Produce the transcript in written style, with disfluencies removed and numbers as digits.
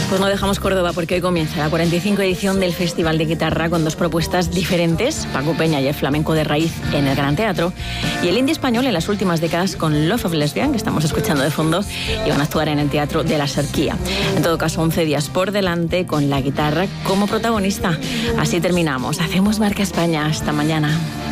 Pues no dejamos Córdoba porque hoy comienza la 45 edición del Festival de Guitarra con dos propuestas diferentes, Paco Peña y el flamenco de raíz en el Gran Teatro y el indie español en las últimas décadas con Love of Lesbian, que estamos escuchando de fondo, y van a actuar en el Teatro de la Serquía. En todo caso, 11 días por delante con la guitarra como protagonista. Así terminamos. Hacemos Marca España. Hasta mañana.